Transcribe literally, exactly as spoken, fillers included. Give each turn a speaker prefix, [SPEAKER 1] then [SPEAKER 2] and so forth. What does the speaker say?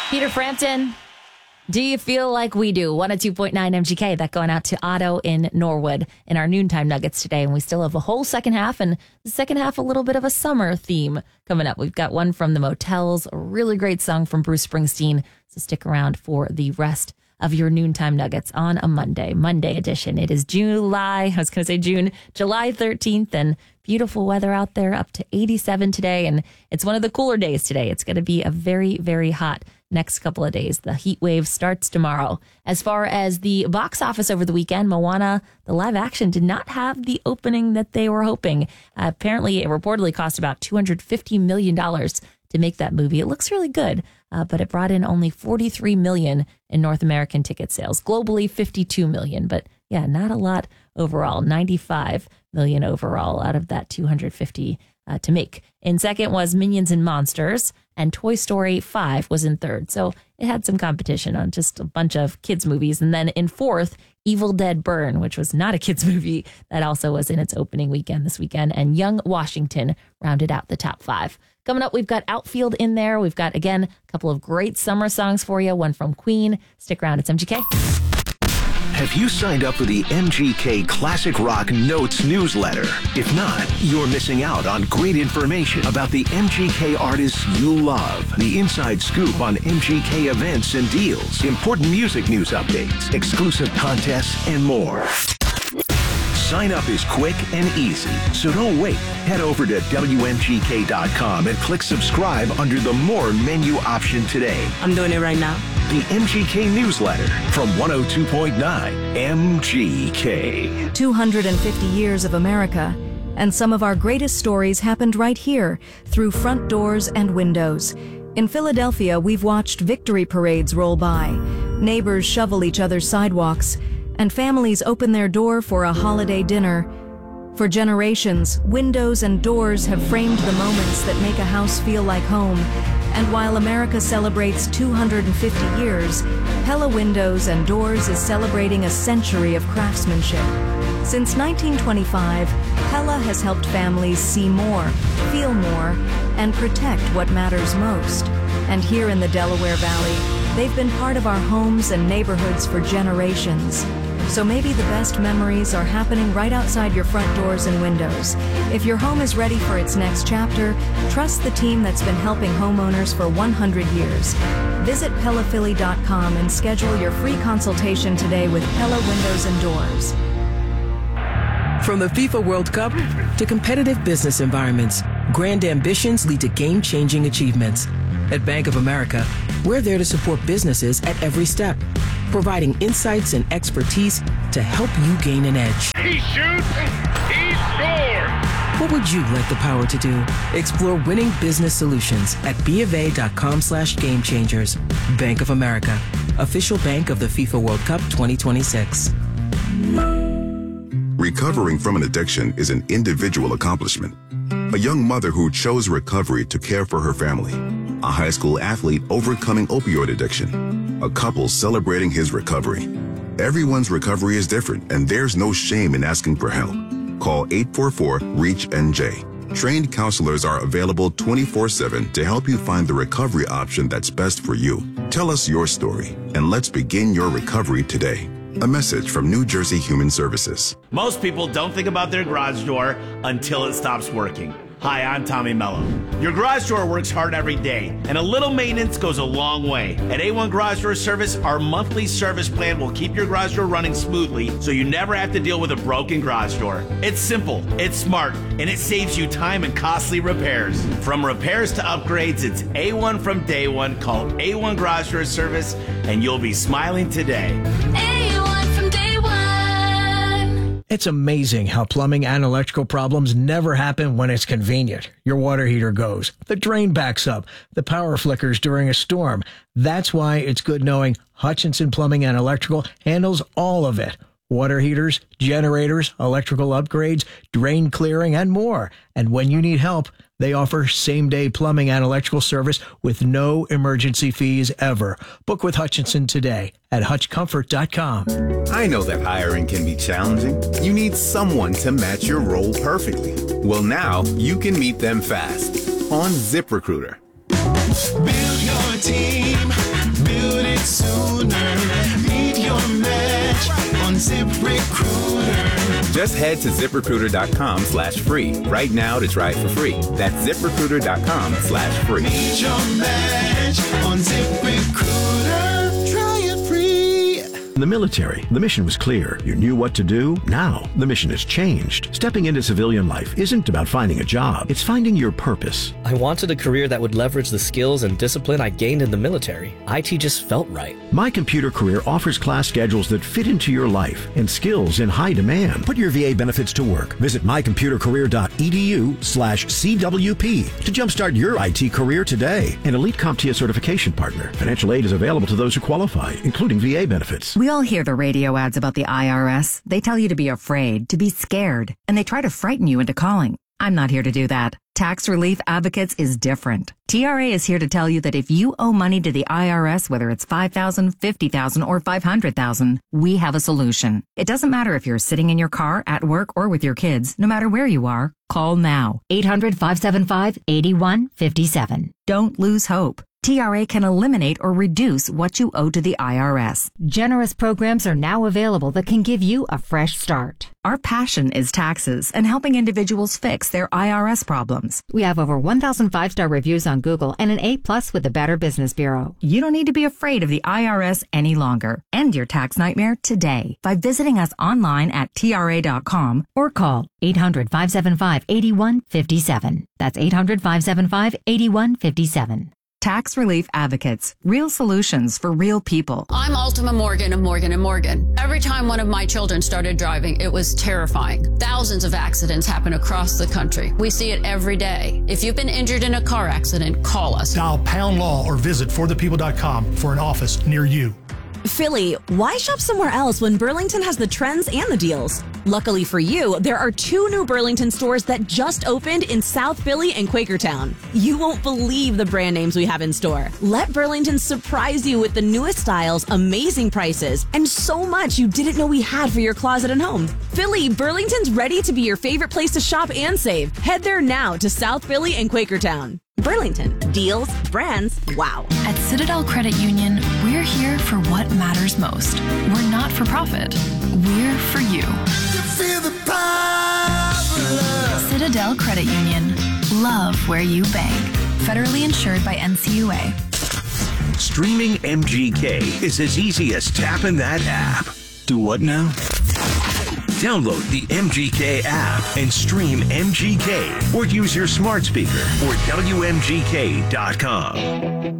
[SPEAKER 1] Peter Frampton, do you feel like we do? one oh two point nine M G K. That going out to Otto in Norwood in our noontime nuggets today. And we still have a whole second half, and the second half a little bit of a summer theme coming up. We've got one from the Motels, a really great song from Bruce Springsteen. So stick around for the rest of your noontime nuggets on a Monday, Monday edition. It is July, I was going to say June, July thirteenth, and beautiful weather out there, up to eighty-seven today. And it's one of the cooler days today. It's going to be a very, very hot next couple of days. The heat wave starts tomorrow. As far as the box office over the weekend, Moana, the live action, did not have the opening that they were hoping. Uh, apparently, it reportedly cost about two hundred fifty million dollars to make that movie. It looks really good, uh, but it brought in only forty-three million dollars in North American ticket sales. Globally, fifty-two million dollars. But yeah, not a lot overall. ninety-five million dollars overall out of that two hundred fifty uh, to make. In second was Minions and Monsters, and Toy Story five was in third. So it had some competition on just a bunch of kids' movies. And then in fourth, Evil Dead Burn, which was not a kids' movie. That also was in its opening weekend this weekend. And Young Washington rounded out the top five. Coming up, we've got Outfield in there. We've got, again, a couple of great summer songs for you. One from Queen. Stick around. It's M G K.
[SPEAKER 2] Have you signed up for the M G K Classic Rock Notes newsletter? If not, you're missing out on great information about the M G K artists you love, the inside scoop on M G K events and deals, important music news updates, exclusive contests, and more. Sign up is quick and easy, so don't wait. Head over to W M G K dot com and click subscribe under the More menu option today.
[SPEAKER 3] I'm doing it right now.
[SPEAKER 2] The M G K newsletter from one oh two point nine M G K.
[SPEAKER 4] two hundred fifty years of America, and some of our greatest stories happened right here, through front doors and windows. In Philadelphia, we've watched victory parades roll by, neighbors shovel each other's sidewalks, and families open their door for a holiday dinner. For generations, windows and doors have framed the moments that make a house feel like home. And while America celebrates two hundred fifty years, Pella Windows and Doors is celebrating a century of craftsmanship. Since nineteen twenty-five, Pella has helped families see more, feel more, and protect what matters most. And here in the Delaware Valley, they've been part of our homes and neighborhoods for generations. So maybe the best memories are happening right outside your front doors and windows. If your home is ready for its next chapter, trust the team that's been helping homeowners for one hundred years. Visit Pella Philly dot com and schedule your free consultation today with Pella Windows and Doors.
[SPEAKER 3] From the FIFA World Cup to competitive business environments, grand ambitions lead to game-changing achievements. At Bank of America, we're there to support businesses at every step, providing insights and expertise to help you gain an edge.
[SPEAKER 5] He shoots, he scores!
[SPEAKER 3] What would you like the power to do? Explore winning business solutions at BofA.com slash game changers. Bank of America, official bank of the FIFA World Cup twenty twenty-six.
[SPEAKER 6] Recovering from an addiction is an individual accomplishment. A young mother who chose recovery to care for her family. A high school athlete overcoming opioid addiction. A couple celebrating his recovery. Everyone's recovery is different, and there's no shame in asking for help. Call eight four four, REACH N J. Trained counselors are available twenty-four seven to help you find the recovery option that's best for you. Tell us your story, and let's begin your recovery today. A message from New Jersey Human Services.
[SPEAKER 7] Most people don't think about their garage door until it stops working. Hi, I'm Tommy Mello. Your garage door works hard every day, and a little maintenance goes a long way. At A one Garage Door Service, our monthly service plan will keep your garage door running smoothly so you never have to deal with a broken garage door. It's simple, it's smart, and it saves you time and costly repairs. From repairs to upgrades, it's A one from day one. Call A one Garage Door Service, and you'll be smiling today.
[SPEAKER 8] A one from day one.
[SPEAKER 9] It's amazing how plumbing and electrical problems never happen when it's convenient. Your water heater goes, the drain backs up, the power flickers during a storm. That's why it's good knowing Hutchinson Plumbing and Electrical handles all of it. Water heaters, generators, electrical upgrades, drain clearing, and more. And when you need help, they offer same-day plumbing and electrical service with no emergency fees ever. Book with Hutchinson today at hutch comfort dot com.
[SPEAKER 10] I know that hiring can be challenging. You need someone to match your role perfectly. Well, now you can meet them fast on ZipRecruiter.
[SPEAKER 11] Build your team.
[SPEAKER 10] ZipRecruiter. Just head to ZipRecruiter.com slash free right now to try it for free. That's ZipRecruiter.com slash free.
[SPEAKER 11] Need your match on ZipRecruiter. Try it free.
[SPEAKER 2] In the military, the mission was clear. You knew what to do. Now, the mission has changed. Stepping into civilian life isn't about finding a job. It's finding your purpose.
[SPEAKER 12] I wanted a career that would leverage the skills and discipline I gained in the military. I T just felt right.
[SPEAKER 2] My Computer Career offers class schedules that fit into your life and skills in high demand. Put your V A benefits to work. Visit mycomputercareer.edu slash CWP to jumpstart your I T career today. An Elite CompTIA certification partner. Financial aid is available to those who qualify, including V A benefits.
[SPEAKER 13] We all hear the radio ads about the I R S. They tell you to be afraid, to be scared, and they try to frighten you into calling. I'm not here to do that. Tax Relief Advocates is different. T R A is here to tell you that if you owe money to the I R S, whether it's five thousand dollars, fifty thousand dollars, or five hundred thousand dollars, we have a solution. It doesn't matter if you're sitting in your car, at work, or with your kids. No matter where you are, call now.
[SPEAKER 14] eight hundred, five seven five, eight one five seven.
[SPEAKER 13] Don't lose hope. T R A can eliminate or reduce what you owe to the I R S.
[SPEAKER 14] Generous programs are now available that can give you a fresh start.
[SPEAKER 13] Our passion is taxes and helping individuals fix their I R S problems.
[SPEAKER 14] We have over one thousand five-star reviews on Google and an A plus with the Better Business Bureau.
[SPEAKER 13] You don't need to be afraid of the I R S any longer. End your tax nightmare today by visiting us online at T R A dot com
[SPEAKER 14] or call eight hundred, five seven five, eight one five seven. That's eight hundred, five seven five, eight one five seven.
[SPEAKER 13] Tax Relief Advocates. Real solutions for real people.
[SPEAKER 15] I'm Ultima Morgan of Morgan and Morgan. Every time one of my children started driving, it was terrifying. Thousands of accidents happen across the country. We see it every day. If you've been injured in a car accident, call us.
[SPEAKER 16] Dial Pound Law or visit for the people dot com for an office near you.
[SPEAKER 17] Philly, why shop somewhere else when Burlington has the trends and the deals? Luckily for you, there are two new Burlington stores that just opened in South Philly and Quakertown. You won't believe the brand names we have in store. Let Burlington surprise you with the newest styles, amazing prices, and so much you didn't know we had for your closet and home. Philly, Burlington's ready to be your favorite place to shop and save. Head there now to South Philly and Quakertown. Burlington, deals, brands, wow.
[SPEAKER 18] At Citadel Credit Union, we're here for what matters most. We're not for profit. We're for you.
[SPEAKER 11] Feel the power of love.
[SPEAKER 18] Citadel Credit Union. Love where you bank. Federally insured by N C U A.
[SPEAKER 2] Streaming M G K is as easy as tapping that app. Do what now? Download the M G K app and stream M G K or use your smart speaker or W M G K dot com.